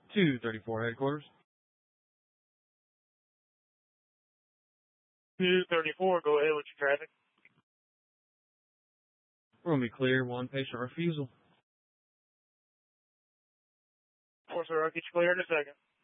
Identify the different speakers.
Speaker 1: 234 headquarters.
Speaker 2: 234, go ahead with your traffic.
Speaker 1: We're going to be clear. One patient refusal.
Speaker 2: 4 sir, I'll get you clear in a second.